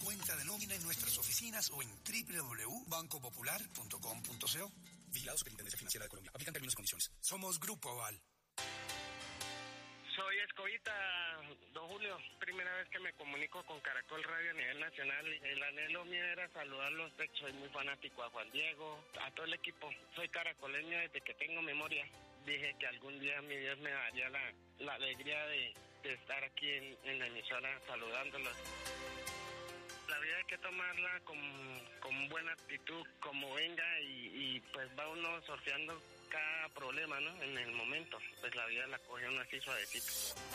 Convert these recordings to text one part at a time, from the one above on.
cuenta de nómina en nuestras oficinas o en www.bancopopular.com.co. Vigilado Superintendencia Financiera de Colombia. Aplican términos y condiciones. Somos Grupo Aval. Soy Escobita, don Julio. Primera vez que me comunico con Caracol Radio a nivel nacional. El anhelo mío era saludarlos. Soy muy fanático a Juan Diego, a todo el equipo. Soy caracoleño desde que tengo memoria. Dije que algún día mi Dios me daría la alegría de estar aquí en la emisora saludándolos. La vida hay que tomarla con buena actitud, como venga, y pues va uno sorteando cada problema, ¿no? En el momento, pues la vida la coge uno así suavecito.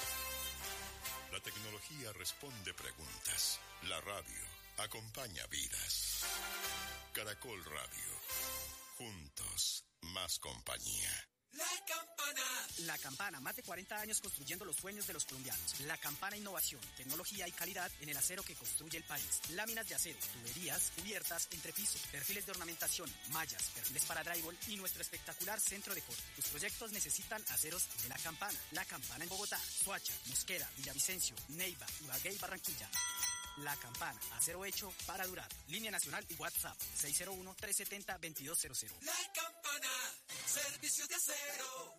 La tecnología responde preguntas. La radio acompaña vidas. Caracol Radio. Juntos, más compañía. La Campana. La Campana, más de 40 años construyendo los sueños de los colombianos. La Campana, innovación, tecnología y calidad en el acero que construye el país. Láminas de acero, tuberías, cubiertas, entrepiso, perfiles de ornamentación, mallas, perfiles para drywall y nuestro espectacular centro de corte. Tus proyectos necesitan aceros de La Campana. La Campana en Bogotá, Soacha, Mosquera, Villavicencio, Neiva, Ibagué y Barranquilla. La Campana, acero hecho para durar. Línea nacional y WhatsApp 601-370-2200. La Campana, servicios de acero.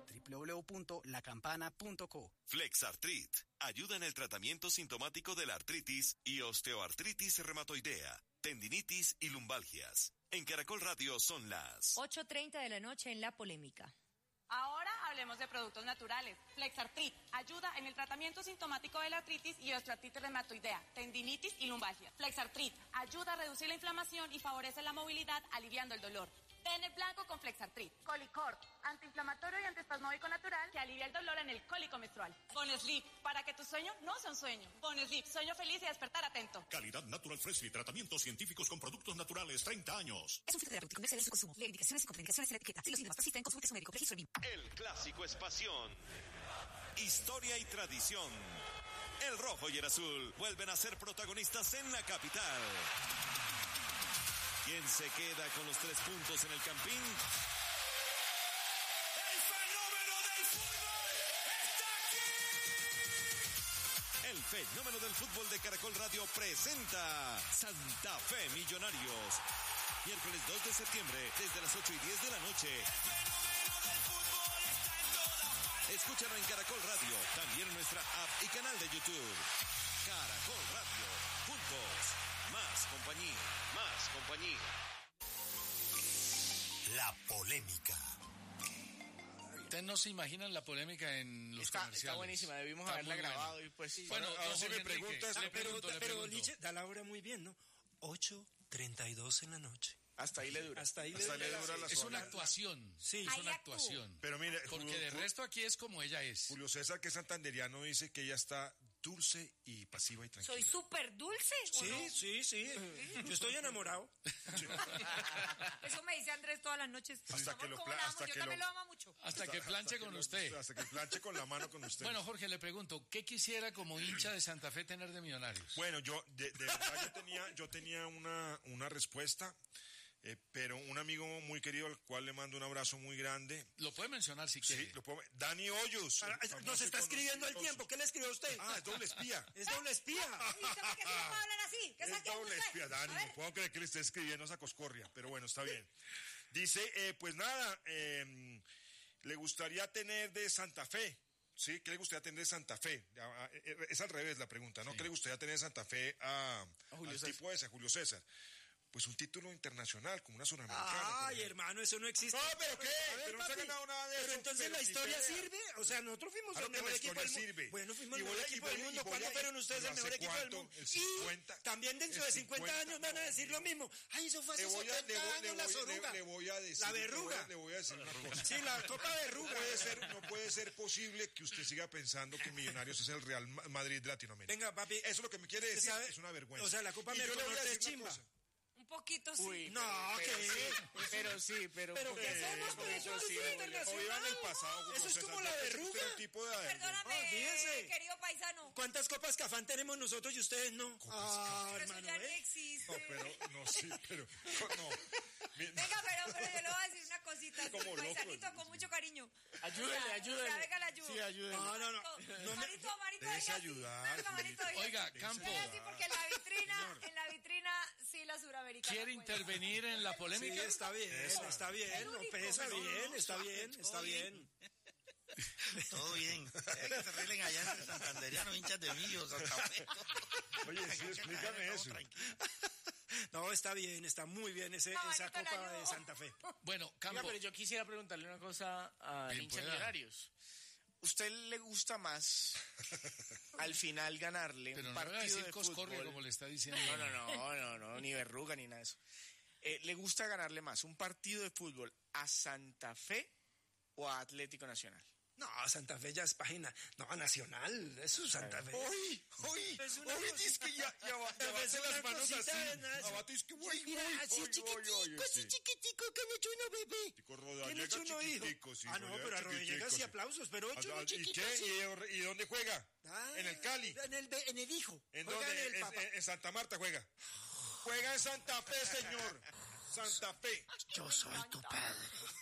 www.lacampana.co. Flexartrit ayuda en el tratamiento sintomático de la artritis y osteoartritis reumatoidea, tendinitis y lumbalgias. En Caracol Radio son las 8:30 de la noche en La Polémica. Ahora hablemos de productos naturales. Flexartrit ayuda en el tratamiento sintomático de la artritis y osteoartritis reumatoidea, tendinitis y lumbalgia. Flexartrit ayuda a reducir la inflamación y favorece la movilidad, aliviando el dolor. Pene blanco con Flexartrit. Colicort, antiinflamatorio y antiespasmódico natural que alivia el dolor en el cólico menstrual. Bonesleep, para que tu sueño no sea un sueño. Bonesleep, sueño feliz y despertar atento. Calidad Natural Freshly, tratamientos científicos con productos naturales, 30 años. Es un filtro terapéutico, no excede su consumo. Lee indicaciones y contraindicaciones en la etiqueta. Si los síntomas persisten, consulte a su médico. Registro BIM. El clásico es pasión, historia y tradición. El rojo y el azul vuelven a ser protagonistas en la capital. ¿Quién se queda con los 3 puntos en el Campín? El fenómeno del fútbol está aquí. El fenómeno del fútbol de Caracol Radio presenta Santa Fe Millonarios. Miércoles 2 de septiembre, desde las 8:10 de la noche. El fenómeno del fútbol está en todas partes. Escúchalo en Caracol Radio, también en nuestra app y canal de YouTube. Caracol Radio, juntos, más compañía, más compañía. La Polémica. Ustedes no se imaginan la polémica en los comerciales. Está buenísima, debimos haberla grabado y pues sí. Bueno, si me preguntas, pero Nietzsche da la hora muy bien, ¿no? 8:32 en la noche. Hasta ahí le dura. Hasta ahí le dura la Es una actuación. Sí. Es una actuación. Pero mire, porque de resto aquí es como ella es. Julio César, que es santanderiano, dice que ella está dulce y pasiva y tranquila. ¿Soy súper dulce? Sí. Yo estoy enamorado. Eso me dice Andrés todas las noches. Hasta que lo yo también lo amo mucho. Hasta que planche con usted. Hasta que planche con la mano con usted. Bueno, Jorge, le pregunto, ¿qué quisiera como hincha de Santa Fe tener de Millonarios? Bueno, yo de verdad yo tenía una respuesta. Pero un amigo muy querido al cual le mando un abrazo muy grande. Lo puede mencionar si quiere. Sí, lo puedo. Dani Hoyos. Nos está escribiendo al tiempo. ¿Qué le escribió a usted? Es doble espía. Es doble espía. ¿Y usted por qué no puede hablar así? ¿Qué Es doble espía, Dani. No puedo creer que le esté escribiendo esa coscorria. Pero bueno, está bien. Dice, pues nada, le gustaría tener de Santa Fe. Sí, ¿qué le gustaría tener de Santa Fe? Es al revés la pregunta, ¿no? Sí. ¿Qué le gustaría tener de Santa Fe al tipo ese, a Julio César? Pues un título internacional, como una Sudamericana. Ay, hermano, eso no existe. No, pero ¿qué? Pero no se ha ganado nada de eso. Pero entonces la historia sirve. O sea, nosotros fuimos el mejor equipo del mundo. Bueno, fuimos el mejor equipo del mundo. ¿Cuándo fueron ustedes el mejor equipo del mundo? Y también dentro de 50 años van a decir lo mismo. Ay, eso fue hace 70 años la soruga. Le voy a decir. La verruga. Le voy a decir una cosa. Sí, la copa verruga. No puede ser posible que usted siga pensando que Millonarios es el Real Madrid de Latinoamérica. Venga, papi. Eso es lo que me quiere decir. Es una vergüenza. O sea, la Copa Merconorte es chimba. Un poquito sí. Uy, no, pero ¿qué hacemos con eso? O iba en el pasado. Eso es como la verruga. Perdóname, querido paisano. ¿Cuántas copas Cafán tenemos nosotros y ustedes no? Pero eso ya no existe. No. Venga, pero yo le voy a decir una cosita. Como paisanito, con mucho cariño. Ayúdenle. Venga, la ayuda. Sí, ayúdenle. Marito, déjese ayudar. Marito, Oiga, Campo. Así porque la vitrina quiere intervenir en la polémica. Sí, está bien, está bien. Todo bien. Que se arreglen allá en Santanderiano, hinchas de Millo, Santa Fe. Oye, sí, explícame eso. No, está bien, está muy bien esa Copa de Santa Fe. Bueno, Campo. Pero yo quisiera preguntarle una cosa a hinchas Millonarios. ¿Usted le gusta más al final ganarle pero un no partido decir de Coscorria fútbol? Como le está diciendo. No, ni verruga ni nada de eso. ¿Le gusta ganarle más un partido de fútbol a Santa Fe o a Atlético Nacional? No, Santa Fe ya es página. No, Nacional, eso es Santa Fe. Hoy, dice que ya abate las manos así. Abate, es que mira, así chiquitico, que me echo uno bebé. ¿Quién echó uno hijo? No, pero a Rodillegas y aplausos, pero echo uno chiquito. ¿Y dónde juega? En el Cali. En el hijo. ¿En dónde? En Santa Marta juega. Juega en Santa Fe, señor. Santa Fe. Yo soy tu padre.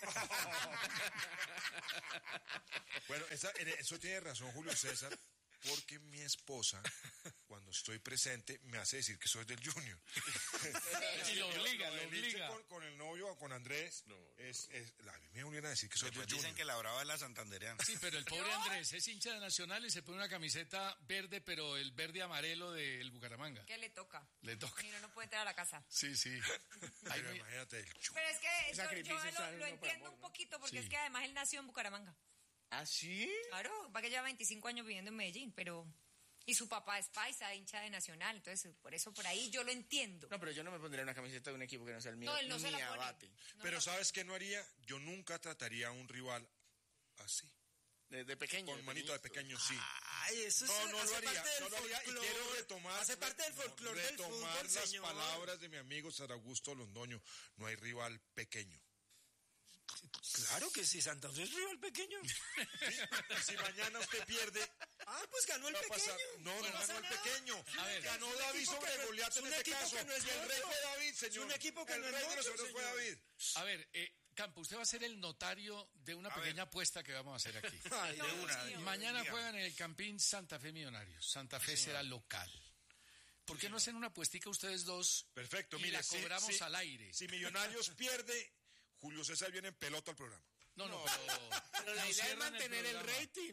Bueno, eso tiene razón Julio César, porque mi esposa, cuando estoy presente, me hace decir que soy del Junior. Y lo obliga. Con el novio o con Andrés, a mí me obligan a decir que soy del Junior. Dicen que la brava es la santanderiana. Sí, pero el pobre Andrés es hincha de Nacional y se pone una camiseta verde, pero el verde amarelo del Bucaramanga. ¿Qué le toca? Le toca. Y no puede entrar a la casa. Sí. Pero imagínate el Junior. Pero es que yo lo entiendo un poquito, porque es que además él nació en Bucaramanga. ¿Ah, sí? Claro, va que lleva 25 años viviendo en Medellín, pero... Y su papá es paisa, hincha de Nacional, entonces por eso por ahí yo lo entiendo. No, pero yo no me pondría una camiseta de un equipo que no sea el mío. No, él no se la pone. Abate. Pero ¿sabes qué no haría? Yo nunca trataría a un rival así. De pequeño. Con manito de pequeño, sí. Ay, eso no lo haría. Y quiero retomar. Hace parte del folclore del fútbol, las señor. palabras de mi amigo Sar Augusto Londoño. No hay rival pequeño. Claro que sí, Santa Fe es rival pequeño. ¿Sí? Si mañana usted pierde... pues ganó el pequeño. No ganó el pequeño. A ver, ganó David sobre Goliat en este caso. No es y el rey fue David, señor. Es un equipo que no es el rey de los fue David. A ver, Campo, usted va a ser el notario de una pequeña apuesta que vamos a hacer aquí. Mañana juegan en el Campín Santa Fe Millonarios. Santa Fe será local. ¿Por qué no hacen una apuestica ustedes dos? Perfecto, y la cobramos al aire. Si Millonarios pierde, Julio César viene en pelota al programa. No, pero la idea es mantener el rating.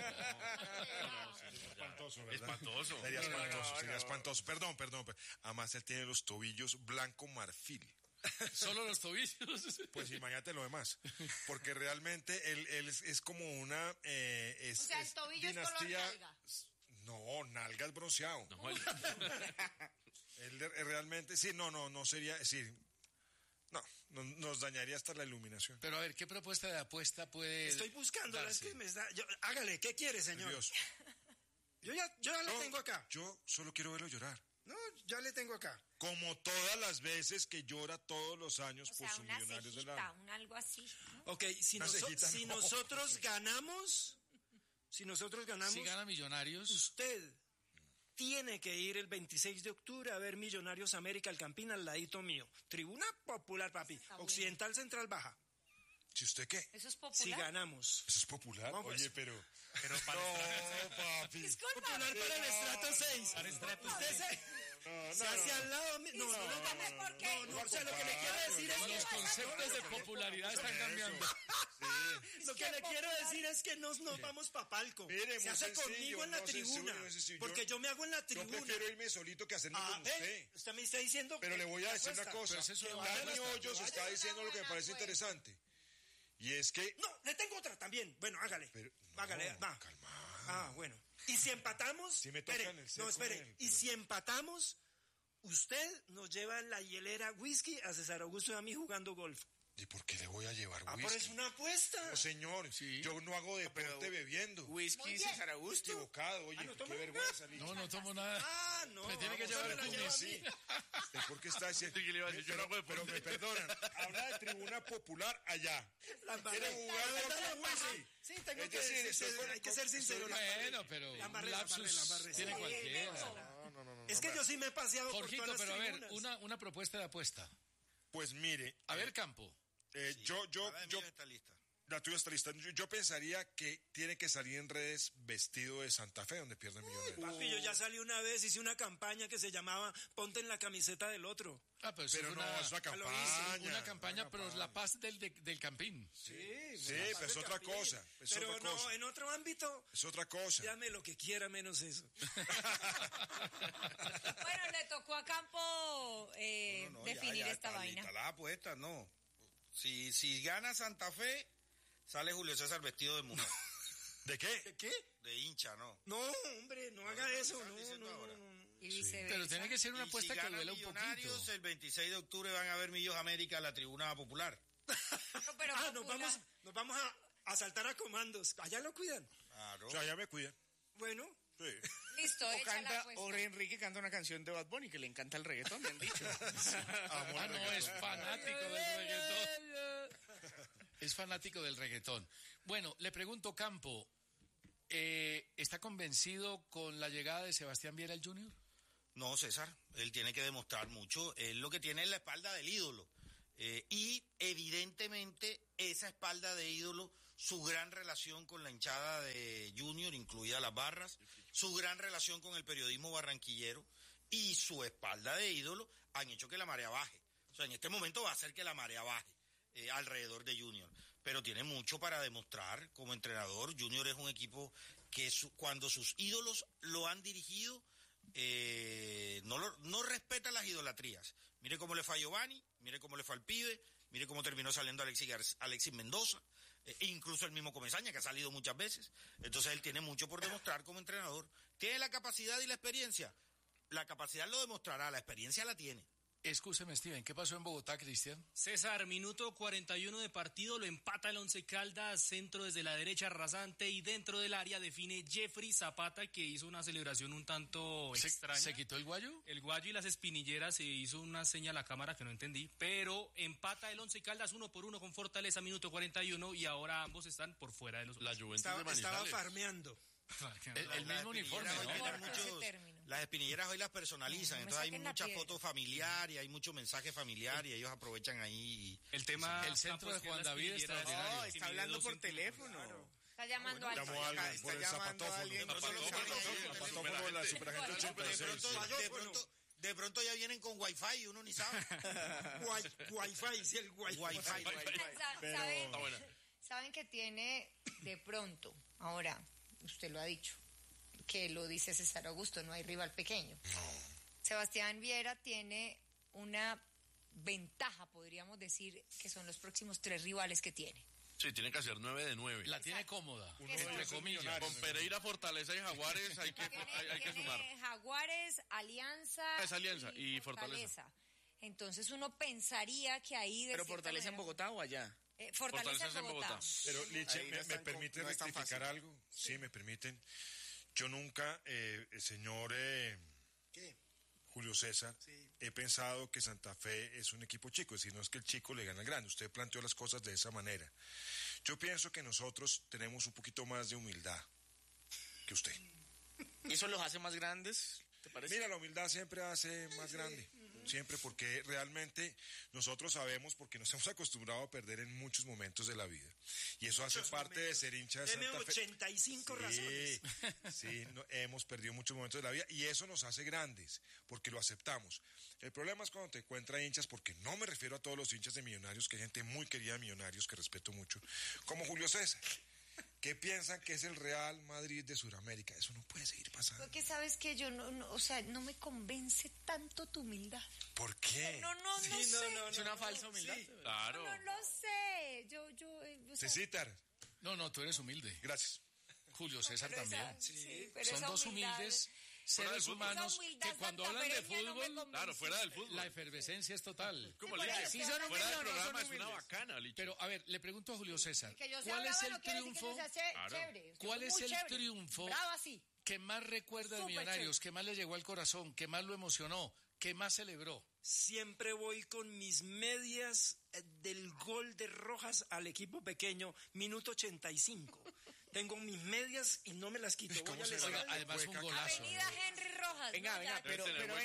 Espantoso, ¿verdad? Sería espantoso. Perdón. Además, él tiene los tobillos blanco marfil. ¿Solo los tobillos? Pues imagínate lo demás. Porque realmente él es como una... o sea, el tobillo dinastía... es color nalga. No, nalgas bronceado. Él realmente... Sí, no sería... Sí, no, nos dañaría hasta la iluminación. Pero a ver, ¿qué propuesta de apuesta puede Estoy buscando, es que hágale, ¿qué quiere, señor? Dios. Yo ya lo tengo acá. Yo solo quiero verlo llorar. No, ya le tengo acá. Como todas las veces que llora todos los años por sus Millonarios del Alma. Un algo así. Ok, si nosotros ganamos... Si gana Millonarios... Usted tiene que ir el 26 de octubre a ver Millonarios América, el Campín al ladito mío. Tribuna popular, papi. Occidental Central Baja. ¿Si usted qué? ¿Eso es popular? Si ganamos. ¿Eso es popular? No, pues. Oye, pero para papi. Popular para el estrato 6. Para el estrato 6. Se hace al lado. No, o sea, lo que le quiero decir es que los conceptos de popularidad están cambiando. Lo que le quiero decir es que nos vamos pa' palco. Mire, se hace conmigo en la tribuna. Porque yo me hago en la tribuna. Yo prefiero irme solito que hacerme con usted. Usted me está diciendo. Pero le voy a decir una cosa. Dani Hoyos está diciendo lo que me parece interesante. Y es que... No, le tengo otra también. Bueno, hágale. Hágale, va. Calma. Bueno. Y si empatamos... Si me tocan espere. Y si empatamos, usted nos lleva en la hielera whisky a César Augusto y a mí jugando golf. ¿Y por qué le voy a llevar whisky? Pero es una apuesta. No, señor, yo no hago deporte bebiendo. Whisky César Augusto. Equivocado, oye, qué vergüenza. No tomo nada. No. Me tiene que llevar el cumis. Sí. ¿Por qué está diciendo? Pero me perdonan. Habla de tribuna popular allá. ¿Quiere jugar con whisky? Sí, tengo que decir, hay que ser sincero. Bueno, pero un lapsus tiene cualquiera. No. Es que yo sí me he paseado por Jorgito, todas las pero tribunas. a ver, una propuesta de apuesta. Pues mire. A ver, Campo. Yo La tuya está lista. Yo pensaría que tiene que salir en redes vestido de Santa Fe, donde pierde Millonarios. Papi, yo ya salí una vez, hice una campaña que se llamaba Ponte en la camiseta del otro. Pero es una campaña. Una campaña, pero es la paz del Campín. Sí, pero es otra cosa. Pero no, en otro ámbito. Es otra cosa. Llame lo que quiera menos eso. Bueno, le tocó a Campo definir esta vaina. La apuesta, no. Si gana Santa Fe, sale Julio César vestido de mujer. ¿De qué? ¿De qué? De hincha, ¿no? No, hombre, no haga eso. No. Y pero tiene que ser una apuesta que duela un poquito. El 26 de octubre van a ver Millos América a la tribuna popular. Pero nos vamos a saltar a comandos. Allá lo cuidan. Claro. O sea, allá me cuidan. Bueno. Sí. Listo, o Enrique canta una canción de Bad Bunny que le encanta el reggaetón, me han dicho. No, es fanático del reggaetón. Es fanático del reggaetón. Bueno, le pregunto, Campo, ¿está convencido con la llegada de Sebastián Viera al Junior? No, César, él tiene que demostrar mucho. Él lo que tiene es la espalda del ídolo. Y evidentemente esa espalda de ídolo, su gran relación con la hinchada de Junior, incluidas las barras, su gran relación con el periodismo barranquillero y su espalda de ídolo han hecho que la marea baje. O sea, en este momento va a hacer que la marea baje alrededor de Junior. Pero tiene mucho para demostrar como entrenador. Junior es un equipo que cuando sus ídolos lo han dirigido, no respeta las idolatrías. Mire cómo le fue a Giovanni, mire cómo le fue al pibe, mire cómo terminó saliendo Alexis Mendoza, incluso el mismo Comesaña, que ha salido muchas veces. Entonces él tiene mucho por demostrar como entrenador. ¿Tiene la capacidad y la experiencia? La capacidad lo demostrará, la experiencia la tiene. Escúcheme, Steven, ¿qué pasó en Bogotá, Cristian? César, minuto 41 de partido, lo empata el Once Caldas, centro desde la derecha rasante y dentro del área define Jeffrey Zapata, que hizo una celebración un tanto extraña. ¿Se quitó el guayo? El guayo y las espinilleras, se hizo una seña a la cámara que no entendí, pero empata el Once Caldas 1-1 con Fortaleza, minuto 41, y ahora ambos están por fuera de los... La Juventus de Manizales. Estaba farmeando. El mismo uniforme, ¿no? Las espinilleras hoy las personalizan, entonces hay mucha foto familiar y hay mucho mensaje familiar y ellos aprovechan ahí. El tema... El centro de Juan David está hablando por teléfono. Está llamando a alguien. Por el zapatófono de la superagente 86. De pronto ya vienen con Wi-Fi y uno ni sabe. Wi-Fi, sí, el Wi-Fi. ¿Saben que tiene de pronto, ahora, usted lo ha dicho, que lo dice César Augusto, no hay rival pequeño? No. Sebastián Viera tiene una ventaja, podríamos decir, que son los próximos 3 rivales que tiene. Sí, tiene que hacer 9 de 9. La tiene cómoda, entre comillas. Con Pereira, Fortaleza y Jaguares hay que sumar. Jaguares, Alianza, es Alianza y Fortaleza. Entonces uno pensaría que ahí... ¿Pero Fortaleza en Bogotá o allá? Fortaleza en Bogotá. Pero, Liche, ¿me permite rectificar algo? Sí, me permiten. Yo nunca, el señor Julio César, he pensado que Santa Fe es un equipo chico, es decir, no es que el chico le gane al grande. Usted planteó las cosas de esa manera. Yo pienso que nosotros tenemos un poquito más de humildad que usted. ¿Y eso los hace más grandes, te parece? Mira, la humildad siempre hace más grande. Siempre, porque realmente nosotros sabemos, porque nos hemos acostumbrado a perder en muchos momentos de la vida. Y eso hace parte de ser hincha de Santa Fe. 85 razones. Sí, hemos perdido muchos momentos de la vida y eso nos hace grandes, porque lo aceptamos. El problema es cuando te encuentras hinchas, porque no me refiero a todos los hinchas de Millonarios, que hay gente muy querida de Millonarios, que respeto mucho, como Julio César, que piensan que es el Real Madrid de Sudamérica. Eso no puede seguir pasando. Porque sabes que yo no me convence tanto tu humildad. ¿Por qué? No sé. Es una falsa humildad. Sí. Claro. No lo sé. Cecitar. No, tú eres humilde. Gracias. Julio César también. Pero son dos humildes seres humanos que cuando hablan de fútbol, claro, fuera del fútbol, la efervescencia es total. Como si son fuera del programa es una bacana, Liche. Pero a ver, le pregunto a Julio César, ¿cuál es el triunfo? ¿Cuál es el triunfo que más recuerda de Millonarios, que más le llegó al corazón, que más lo emocionó, que más celebró? Siempre voy con mis medias del gol de Rojas al equipo pequeño, minuto 85. Tengo mis medias y no me las quito. Voy al Oiga, además un golazo. Avenida Henry Rojas. Venga, pero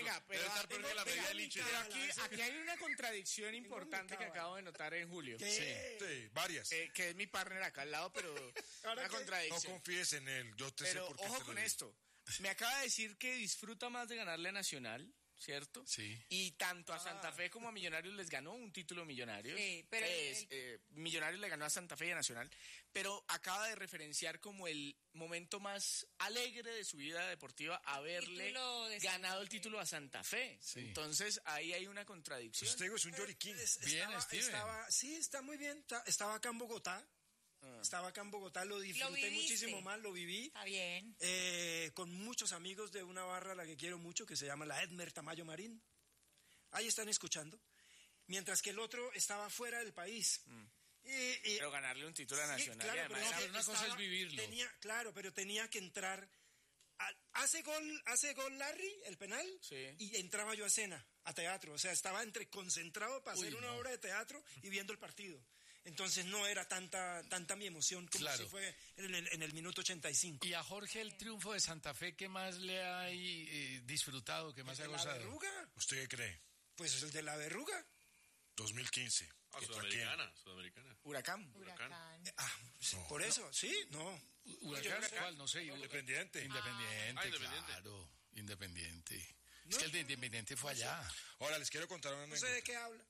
aquí hay una contradicción importante que acabo de notar en Julio. Sí, varias. Que es mi partner acá al lado, pero una contradicción. No confíes en él, yo te sé por qué. Ojo con esto. Me acaba de decir que disfruta más de ganarle a Nacional, ¿cierto? Sí. Y tanto a Santa Fe como a Millonarios les ganó un título Millonarios. Sí, pero Millonarios le ganó a Santa Fe y a Nacional, pero acaba de referenciar como el momento más alegre de su vida deportiva haberle ganado el título a Santa Fe. Sí. Entonces ahí hay una contradicción. Usted es un lloriquín. Bien, Steven. Sí, está muy bien. Estaba acá en Bogotá. Lo disfruté muchísimo más, lo viví. Está bien. Con muchos amigos de una barra a la que quiero mucho, que se llama la Edmer Tamayo Marín. Ahí están escuchando. Mientras que el otro estaba fuera del país. Pero ganarle un título a Nacional. Claro, pero una cosa es vivirlo. Pero tenía que entrar. Hace gol Larry, el penal, y entraba yo a escena, a teatro. O sea, estaba concentrado para hacer una obra de teatro y viendo el partido. Entonces no era tanta mi emoción como si fue en el minuto 85. ¿Y a Jorge el triunfo de Santa Fe qué más le ha disfrutado, qué más ha gozado? ¿La verruga? ¿Usted qué cree? Pues el de la verruga. 2015. Sudamericana. Huracán. Por eso, sí, no. ¿Huracán cuál? No sé. Independiente. Claro. Independiente. Es que el de Independiente fue allá. Ahora les quiero contar una anécdota. No sé de qué habla.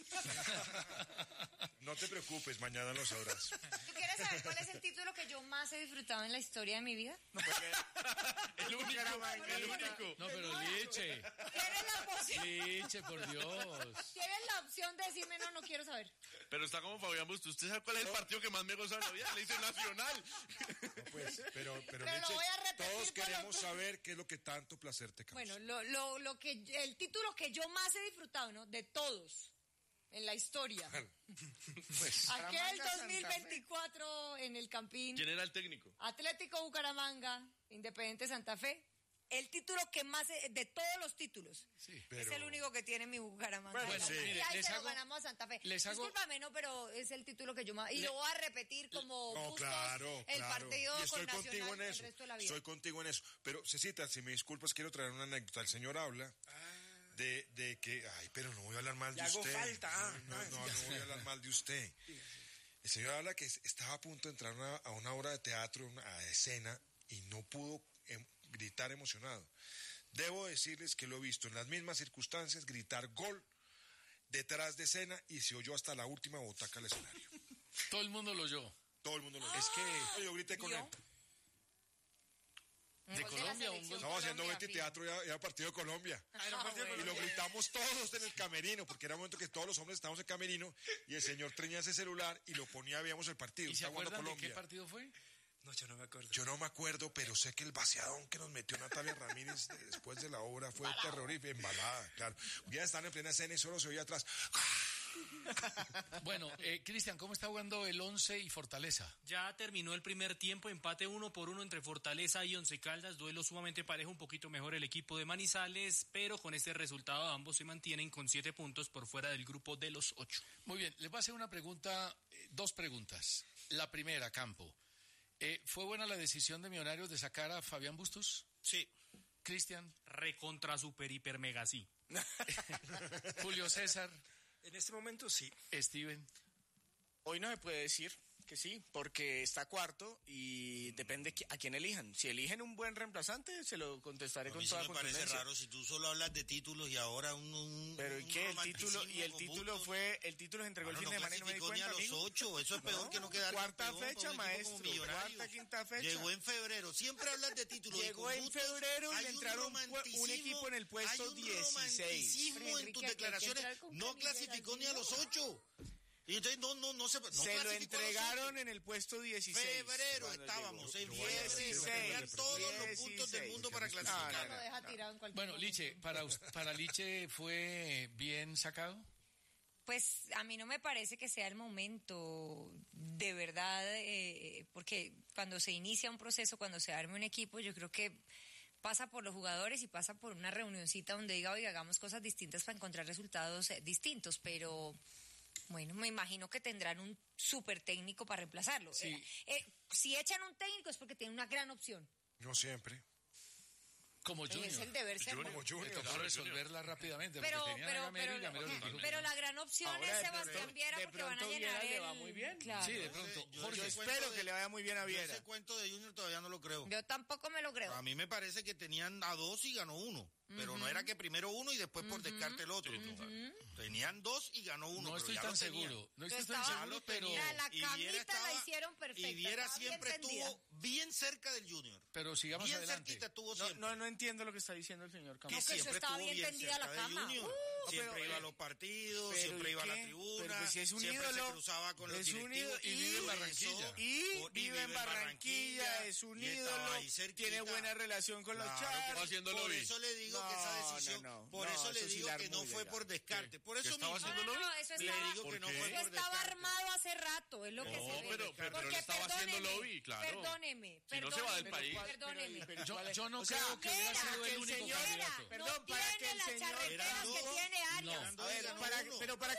No te preocupes, mañana lo sabrás. ¿Tú quieres saber cuál es el título que yo más he disfrutado en la historia de mi vida? El único. No, pero Liche. ¿Tienes la opción? Liche, por Dios. ¿Tienes la opción de decirme no quiero saber? Pero está como Fabián Bustos. ¿Usted sabe cuál es el partido que más me goza en la vida? Le dice Nacional. No, pues, pero lo Liche, voy a repetir todos queremos saber qué es lo que tanto placer te causa. Bueno, el título que yo más he disfrutado, ¿no? De todos. En la historia. Pues, aquel 2024 en el Campín. ¿Quién era el técnico? Atlético Bucaramanga, Independiente Santa Fe. El título que más, de todos los títulos, es el único que tiene mi Bucaramanga. Bueno, y ahí se lo ganamos a Santa Fe. Discúlpame, no, pero es el título que yo más... Y lo voy a repetir como Bustos, el partido con Nacional el resto de la vida. Estoy contigo en eso. Pero, Cecita, si me disculpas, quiero traer una anécdota. El señor habla... De que, pero no voy a hablar mal de usted. Hago falta. No voy a hablar mal de usted. El señor habla que estaba a punto de entrar a una obra de teatro, a escena, y no pudo gritar emocionado. Debo decirles que lo he visto en las mismas circunstancias, gritar gol detrás de escena, y se oyó hasta la última butaca al escenario. Todo el mundo lo oyó. Todo el mundo lo oyó. Es que yo grité con él. ¿De Colombia? Estamos haciendo Betty Teatro y era partido de Colombia. Y lo gritamos todos en el camerino, porque era un momento que todos los hombres estábamos en camerino y el señor tenía ese celular y lo ponía, veíamos el partido. ¿Y se acuerdan de qué partido fue? No, yo no me acuerdo. Yo no me acuerdo, pero sé que el vaciadón que nos metió Natalia Ramírez después de la obra fue terrorífico, embalada, claro. Ya están en plena escena y solo se oía atrás. Bueno, Cristian, ¿cómo está jugando el Once y Fortaleza? Ya terminó el primer tiempo, empate 1-1 entre Fortaleza y Once Caldas, duelo sumamente parejo, un poquito mejor el equipo de Manizales, pero con este resultado ambos se mantienen con 7 puntos por fuera del grupo de los 8. Muy bien, les voy a hacer una pregunta, 2 preguntas. La primera, Campo. ¿Fue buena la decisión de Millonarios de sacar a Fabián Bustos? Sí. Cristian. Recontra super hiper mega sí. Julio César. En este momento sí. Steven. Hoy no se puede decir que sí, porque está cuarto y depende a quién elijan. Si eligen un buen reemplazante, se lo contestaré con toda contundencia. Me parece raro si tú solo hablas de títulos y ahora Pero ¿y qué? El título se entregó el fin de semana y no me di cuenta, ni a los 8, eso es peor que no quedar cuarta fecha, maestro, cuarta, quinta fecha. Llegó en febrero, siempre hablas de títulos. Llegó en febrero y le entraron un equipo en el puesto 16. Hay romanticismo en tus declaraciones, no clasificó ni a los 8. Y entonces se lo entregaron en el puesto 16. Febrero estábamos, en febrero. Todos los puntos del mundo para clasificar. Bueno, Liche, ¿para Liche fue bien sacado? Pues a mí no me parece que sea el momento, de verdad, porque cuando se inicia un proceso, cuando se arme un equipo, yo creo que pasa por los jugadores y pasa por una reunioncita donde diga, oiga, hagamos cosas distintas para encontrar resultados distintos, pero Bueno, me imagino que tendrán un súper técnico para reemplazarlo. Sí. Si echan un técnico es porque tienen una gran opción. No siempre. Como Junior. Es el deber ser. Como Junior. Le tocó resolverla rápidamente. Pero la la gran opción es Sebastián Viera porque van a llenar le va muy bien. Claro. Sí, de pronto. Jorge, yo espero que le vaya muy bien a Viera. Ese cuento de Junior todavía no lo creo. Yo tampoco me lo creo. A mí me parece que tenían a 2 y ganó 1. Pero no era que primero uno y después por descarte el otro. Tenían 2 y ganó 1. No estoy tan seguro. No estoy tan seguro, pero... La camita la hicieron perfecta. Y Viera siempre estuvo bien cerca del Junior. Pero sigamos bien adelante. Cerquita estuvo siempre. No entiendo lo que está diciendo el señor Campos. No, que eso estaba bien tendida la cama. Siempre iba a los partidos, siempre iba a la tribuna, pues si es un siempre ídolo, se cruzaba con los directivos. Y vive en Barranquilla. Y vive en Barranquilla, es un ídolo, tiene buena relación con los Char. Por eso le digo que esa decisión, por eso le digo que no fue por descarte. Por eso mismo le digo que no fue por descarte. Estaba armado hace rato, es lo que se ve. Pero él estaba haciendo lobby, claro. Perdóneme. Si no se va del país. Perdóneme. Yo no creo que hubiera sido el único candidato. Perdón, para que el señor... que tiene Arias. A ver, pero para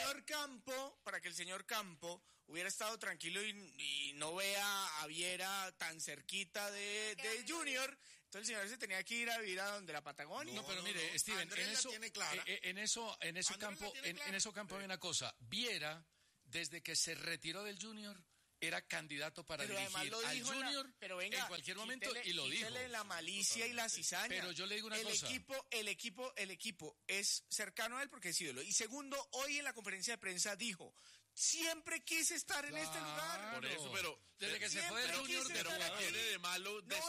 que el señor Campo hubiera estado tranquilo y no vea a Viera tan cerquita de Junior, entonces el señor se tenía que ir a vivir a donde la Patagonia. No, pero mire, Steven, en eso Campo hay una cosa. Viera, desde que se retiró del Junior, era candidato para dirigir al Junior en cualquier momento y lo dijo. La malicia y la cizaña. Pero yo le digo una cosa. El equipo es cercano a él porque es ídolo. Y segundo, hoy en la conferencia de prensa dijo: siempre quise estar en este lugar. Por eso, pero desde que se fue del Junior, pero ¿qué tiene de malo decir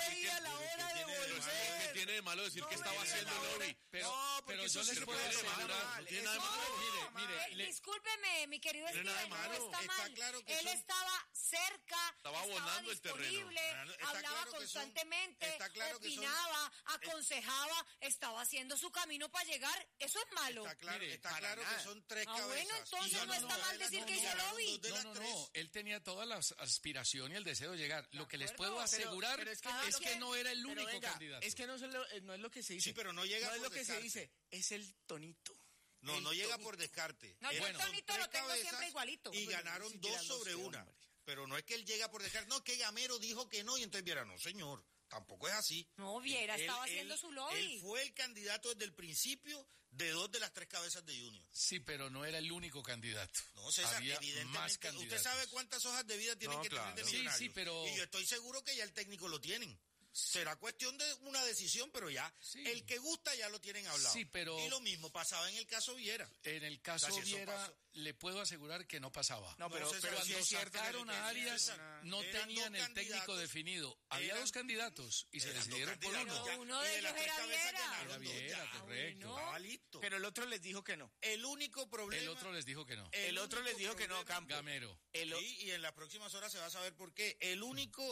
que tiene de malo decir que estaba haciendo lobby? Pero yo les puedo asegurar, no tiene nada de malo. Mire, discúlpeme, mi querido Steven, no está mal. Él estaba cerca, estaba abonando el terreno. Hablaba constantemente, opinaba, aconsejaba, estaba haciendo su camino para llegar. Eso es malo. Está claro que son 3 cabezas. Bueno, entonces no está mal decir que hizo lobby. No, él tenía toda la aspiración y el deseo de llegar. Lo que les puedo asegurar es que no era el único candidato. Es que no es lo que se dice. Sí, pero no llega por descarte. No es lo que se dice, es el tonito. No llega por descarte. No, yo el tonito lo tengo siempre igualito. Y ganaron 2 sobre 1. Pero no es que él llega por descarte. No, que Gamero dijo que no y entonces Viera, no, señor. Tampoco es así. No, Viera estaba haciendo su lobby. Él fue el candidato desde el principio de 2 de las 3 cabezas de Junior. Sí, pero no era el único candidato. No, César, había evidentemente. Más candidatos. ¿Usted sabe cuántas hojas de vida tienen que tener de Millonarios? Sí, pero... Y yo estoy seguro que ya el técnico lo tienen. Será cuestión de una decisión, pero ya el que gusta ya lo tienen hablado. Sí, pero... Y lo mismo pasaba en el caso Viera. En el caso Viera, le puedo asegurar que no pasaba. No, pero cuando si es sacaron a Arias, no tenían el técnico definido. Había 2 candidatos y se decidieron por uno. Uno de ellos era Viera. Era Viera, correcto. Estaba listo. Pero el otro les dijo que no. El único problema... El otro les dijo que no. El otro les dijo que no, Campo. Gamero. Y en las próximas horas se va a saber por qué. El único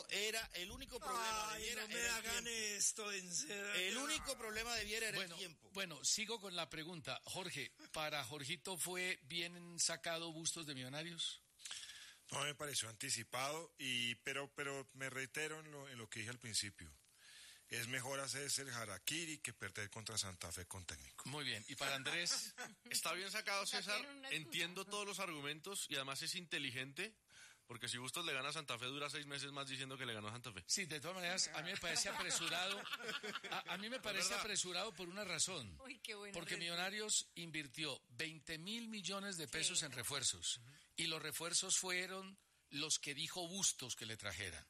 problema de Viera me hagan esto en serio. El único problema de Viera era el tiempo. Bueno, sigo con la pregunta. Jorge, ¿para Jorgito fue bien sacado Bustos de Millonarios? No, me pareció anticipado, pero me reitero en lo que dije al principio. Es mejor hacerse el harakiri que perder contra Santa Fe con técnico. Muy bien. ¿Y para Andrés? Está bien sacado, César. Entiendo todos los argumentos y además es inteligente. Porque si Bustos le gana a Santa Fe, dura 6 meses más diciendo que le ganó a Santa Fe. Sí, de todas maneras, a mí me parece apresurado. A mí me parece apresurado por una razón. Uy, qué bueno. Porque Millonarios invirtió 20.000 millones de pesos en refuerzos. Y los refuerzos fueron los que dijo Bustos que le trajeran.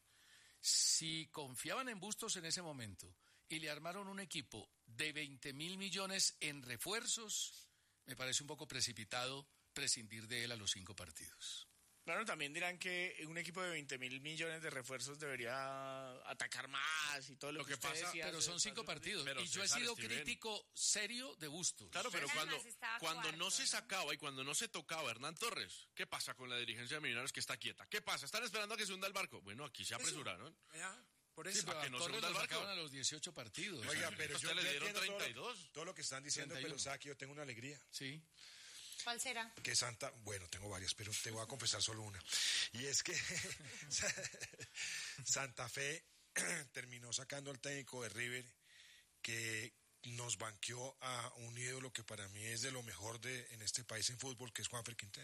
Si confiaban en Bustos en ese momento y le armaron un equipo de 20.000 millones en refuerzos, me parece un poco precipitado prescindir de él a los 5 partidos. Bueno, también dirán que un equipo de 20.000 millones de refuerzos debería atacar más y todo lo que pasa. Decía, pero son 5 partidos. Pero y yo he sido crítico serio de Bustos. Claro, pero cuando no se sacaba y cuando no se tocaba Hernán Torres, ¿qué pasa con la dirigencia de Millonarios que está quieta? ¿Qué pasa? ¿Están esperando a que se hunda el barco? Bueno, aquí se apresuraron. Por eso, sí, pero a no Torres lo sacaban a los 18 partidos. Oiga, pero yo le dieron 32. Todo lo que están diciendo, 31. Pero sabes que yo tengo una alegría. Sí. ¿Cuál será? Que bueno, tengo varias, pero te voy a confesar solo una. Y es que Santa Fe terminó sacando al técnico de River que nos banqueó a un ídolo que para mí es de lo mejor en este país en fútbol, que es Juanfer Quintero.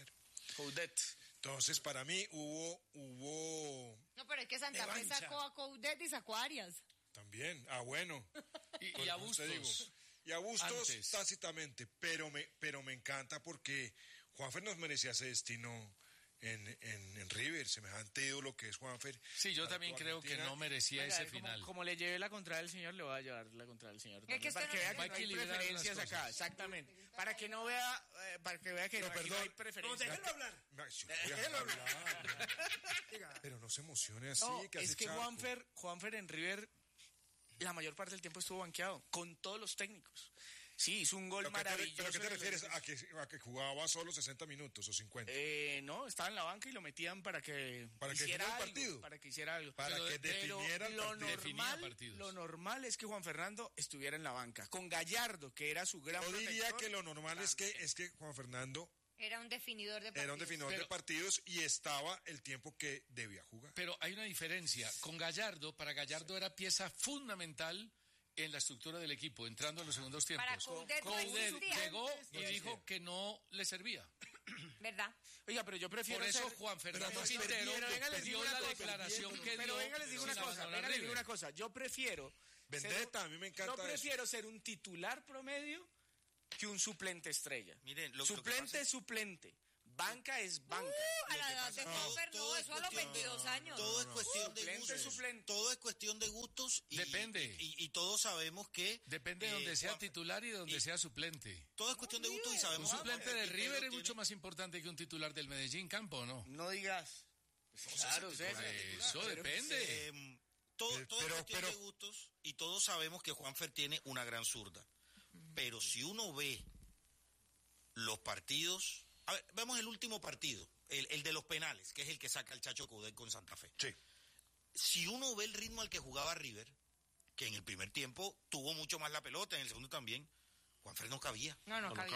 Coudet. Entonces, para mí hubo... No, pero es que Santa Fe sacó a Coudet y sacó a Arias. También, bueno. Y a Bustos. Y a Bustos tácitamente, pero me encanta porque Juanfer nos merecía ese destino en River, semejante ídolo que es Juanfer. Sí, yo también creo que no merecía ese final. Como le llevé la contraria del señor, le voy a llevar la contraria del señor. Es que para que vea que no hay preferencias acá, exactamente. Para que no vea, que no hay preferencias. No, déjelo hablar. Déjelo hablar. Pero no se emocione así. No, es que Juanfer en River la mayor parte del tiempo estuvo banqueado, con todos los técnicos. Sí, hizo un gol maravilloso. ¿Pero qué te refieres? ¿A que jugaba solo 60 minutos o 50? No, estaba en la banca y lo metían para que hiciera el partido. Para que hiciera algo. Para que definiera el partido. Lo normal es que Juan Fernando estuviera en la banca. Con Gallardo, que era su gran protector. Yo diría que lo normal es que Juan Fernando... Era un definidor de partidos. Era un definidor de partidos y estaba el tiempo que debía jugar. Pero hay una diferencia. Con Gallardo, para Gallardo era pieza fundamental en la estructura del equipo, entrando en los segundos tiempos. Para Coudet llegó y dijo que no le servía. ¿Verdad? Oiga, pero yo prefiero... Por eso Juan Fernando Quintero dio la declaración que dio. Pero venga, les digo una cosa. Yo prefiero... Vendetta, a mí me encanta. Yo prefiero ser un titular promedio que un suplente estrella. Miren, suplente es suplente. Banca es banca. A la edad de Juanfer, no, eso a los 22 años. Todo es cuestión de gustos. Suplente. Todo es cuestión de gustos. Depende. Y todos sabemos que... Depende de donde sea titular y de donde sea suplente. Todo es cuestión de gustos y sabemos... Un suplente de River es mucho más importante que un titular del Medellín, Campo, ¿no? No digas. Claro, eso depende. Todo es cuestión de gustos y todos sabemos que Juanfer tiene una gran zurda. Pero si uno ve los partidos... A ver, vemos el último partido, el de los penales, que es el que saca el Chacho Coudet con Santa Fe. Sí. Si uno ve el ritmo al que jugaba River, que en el primer tiempo tuvo mucho más la pelota, en el segundo también, Juanfer no cabía. No cabía.